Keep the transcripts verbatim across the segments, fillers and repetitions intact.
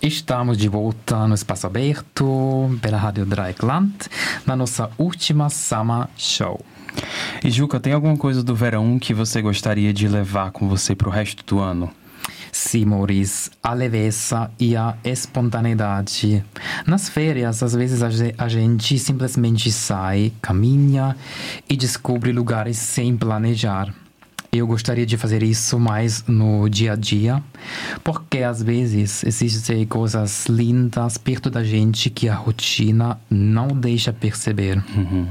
Estamos de volta no Espaço Aberto, pela Rádio Dreieckland, na nossa última Summer Show. E Juca, tem alguma coisa do verão que você gostaria de levar com você pro resto do ano? Sim, Maurício, a leveza e a espontaneidade. Nas férias, às vezes a gente simplesmente sai, caminha e descobre lugares sem planejar. Eu gostaria de fazer isso mais no dia a dia, porque às vezes existem coisas lindas perto da gente que a rotina não deixa perceber. Uhum.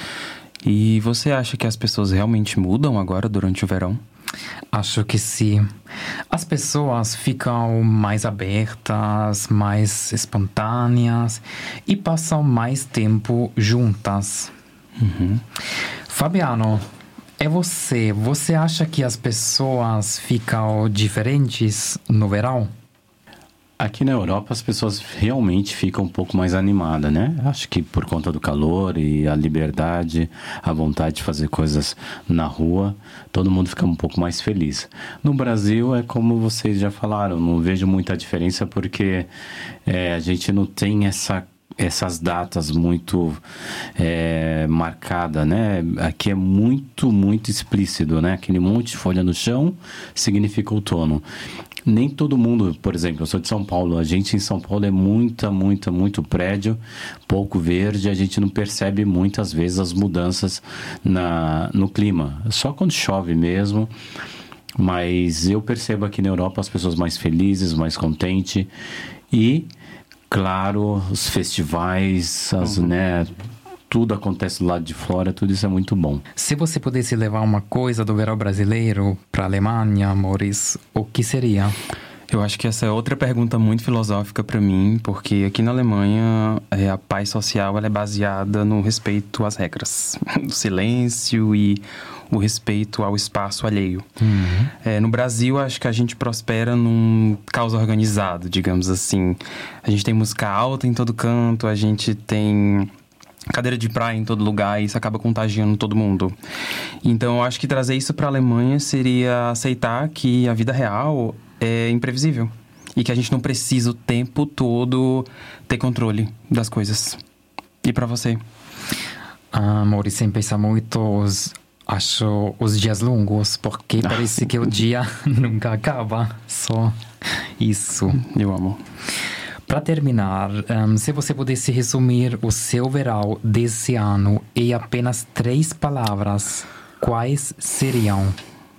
E você acha que as pessoas realmente mudam agora durante o verão? Acho que sim. As pessoas ficam mais abertas, mais espontâneas e passam mais tempo juntas. Uhum. Fabiano, é você. Você acha que as pessoas ficam diferentes no verão? Aqui na Europa as pessoas realmente ficam um pouco mais animadas, né? Acho que por conta do calor e a liberdade, a vontade de fazer coisas na rua, todo mundo fica um pouco mais feliz. No Brasil é como vocês já falaram, não vejo muita diferença porque é, a gente não tem essa essas datas muito é, marcadas, né? Aqui é muito, muito explícito, né? Aquele monte de folha no chão significa outono. Nem todo mundo, por exemplo, eu sou de São Paulo, a gente em São Paulo é muita, muita, muito prédio, pouco verde, a gente não percebe muitas vezes as mudanças na, no clima, só quando chove mesmo. Mas eu percebo aqui na Europa as pessoas mais felizes, mais contentes e, claro, os festivais, as, uhum. né, tudo acontece do lado de fora, tudo isso é muito bom. Se você pudesse levar uma coisa do verão brasileiro para a Alemanha, Maurício, o que seria? Eu acho que essa é outra pergunta muito filosófica para mim, porque aqui na Alemanha é, a paz social ela é baseada no respeito às regras, do silêncio e o respeito ao espaço alheio. Uhum. É, no Brasil, acho que a gente prospera num caos organizado, digamos assim. A gente tem música alta em todo canto, a gente tem cadeira de praia em todo lugar e isso acaba contagiando todo mundo. Então, eu acho que trazer isso para a Alemanha seria aceitar que a vida real é imprevisível e que a gente não precisa o tempo todo ter controle das coisas. E para você? Ah, Maurício, sem pensar muito, os, acho os dias longos, porque parece que o dia nunca acaba. Só isso. Eu amo. Para terminar, um, se você pudesse resumir o seu verão desse ano em apenas três palavras, quais seriam?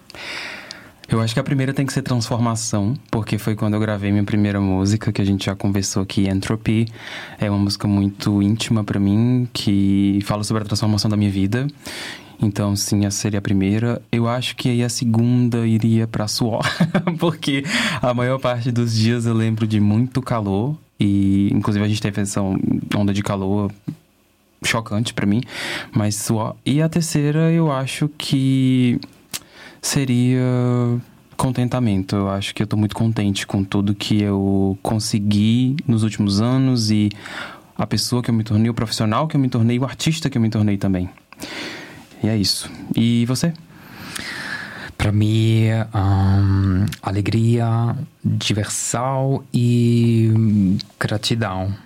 Eu acho que a primeira tem que ser transformação, porque foi quando eu gravei minha primeira música, que a gente já conversou aqui, Entropy. É uma música muito íntima pra mim, que fala sobre a transformação da minha vida. Então, sim, essa seria a primeira. Eu acho que aí a segunda iria pra suor, porque a maior parte dos dias eu lembro de muito calor. E, inclusive, a gente teve essa onda de calor chocante pra mim. Mas suor. E a terceira, eu acho que seria contentamento. Eu acho que eu tô muito contente com tudo que eu consegui nos últimos anos. E a pessoa que eu me tornei, o profissional que eu me tornei, o artista que eu me tornei também. E é isso. E você? Para mim, um, alegria, diversão e gratidão.